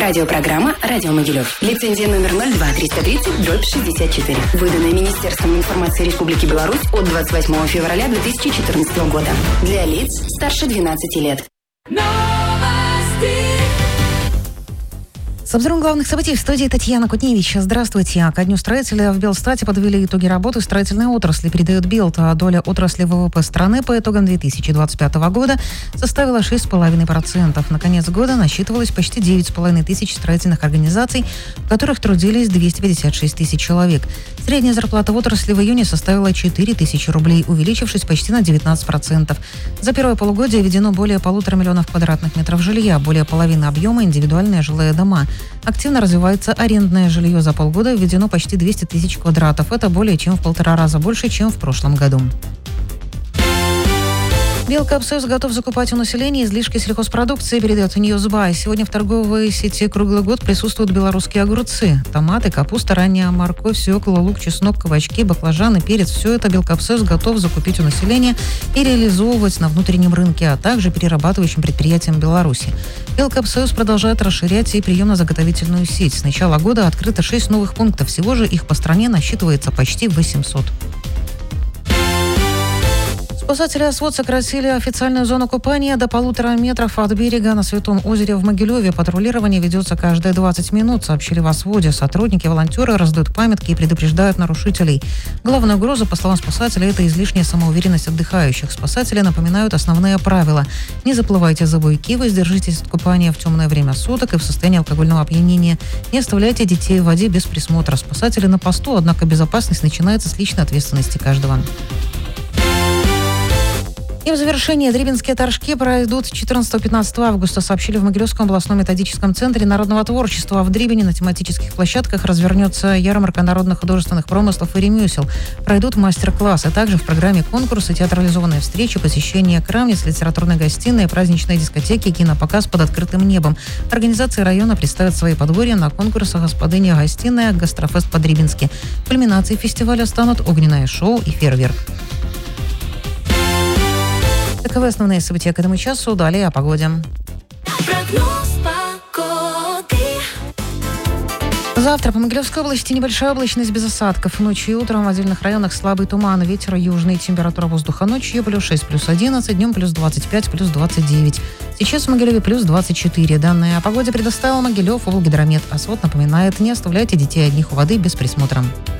Радиопрограмма «Радио Могилев». Лицензия номер 02-330-64. Выданная Министерством информации Республики Беларусь от 28 февраля 2014 года. Для лиц старше 12 лет. С обзором главных событий в студии Татьяна Кутневич. Здравствуйте. Ко дню строителя в Белстате подвели итоги работы строительной отрасли. Передает Белт. Доля отрасли ВВП страны по итогам 2025 года составила 6,5%. На конец года насчитывалось почти 9,5 тысяч строительных организаций, в которых трудились 256 тысяч человек. Средняя зарплата в отрасли в июне составила 4 тысячи рублей, увеличившись почти на 19%. За первое полугодие введено более 1,5 миллиона квадратных метров жилья, более половины объема индивидуальные жилые дома. Активно развивается арендное жилье. За полгода введено почти 200 тысяч квадратов. Это более чем в 1,5 раза больше, чем в прошлом году. Белкапсоюз готов закупать у населения излишки сельхозпродукции, передает Ньюсбай. Сегодня в торговой сети круглый год присутствуют белорусские огурцы, томаты, капуста, ранняя морковь, свекла, лук, чеснок, кабачки, баклажаны, перец. Все это Белкапсоюз готов закупить у населения и реализовывать на внутреннем рынке, а также перерабатывающим предприятиям Беларуси. Белкапсоюз продолжает расширять и приемно-заготовительную сеть. С начала года открыто 6 новых пунктов. Всего же их по стране насчитывается почти 800. Спасатели ОСВОД сократили официальную зону купания до 1,5 метров от берега на Святом озере в Могилеве. Патрулирование ведется каждые 20 минут, сообщили в ОСВОДе. Сотрудники-волонтеры раздают памятки и предупреждают нарушителей. Главная угроза, по словам спасателей, это излишняя самоуверенность отдыхающих. Спасатели напоминают основные правила. Не заплывайте за буйки, воздержитесь от купания в темное время суток и в состоянии алкогольного опьянения. Не оставляйте детей в воде без присмотра. Спасатели на посту, однако безопасность начинается с личной ответственности каждого. И в завершение дребенские торжки пройдут 14-15 августа, сообщили в Могилевском областном методическом центре народного творчества. В Дребене на тематических площадках развернется ярмарка народных художественных промыслов и ремесел. Пройдут мастер-классы. Также в программе конкурсы, театрализованные встречи, посещение крамниц, литературной гостиной, праздничные дискотеки, кинопоказ под открытым небом. Организации района представят свои подворья на конкурсах «Господыня гостиная», «Гастрофест по-дребенски». Кульминацией фестиваля станут огненное шоу и фейерверк. Таковы основные события к этому часу. Далее о погоде. Завтра по Могилевской области небольшая облачность без осадков. Ночью и утром в отдельных районах слабый туман. Ветер южный. Температура воздуха ночью +6, +11, днем +25, +29. Сейчас в Могилеве +24. Данные о погоде предоставил Могилев Волгидромет. ОСВОД напоминает, не оставляйте детей одних у воды без присмотра.